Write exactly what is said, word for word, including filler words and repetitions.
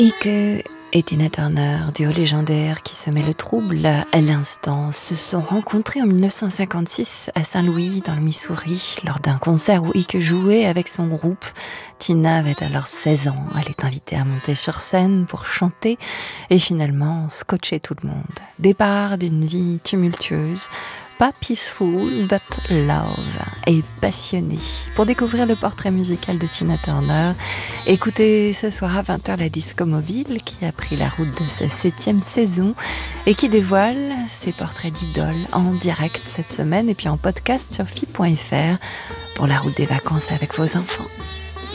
Ike et Tina Turner, duo légendaire qui semait le trouble à l'instant, se sont rencontrés en dix-neuf cent cinquante-six à Saint-Louis, dans le Missouri, lors d'un concert où Ike jouait avec son groupe. Tina avait alors seize ans. Elle est invitée à monter sur scène pour chanter et finalement scotcher tout le monde. Départ d'une vie tumultueuse, pas peaceful, but love, et passionnée. Pour découvrir le portrait musical de Tina Turner, écoutez ce soir à vingt heures la Disco Mobile qui a pris la route de sa septième saison et qui dévoile ses portraits d'idoles en direct cette semaine et puis en podcast sur f i point f r pour la route des vacances avec vos enfants.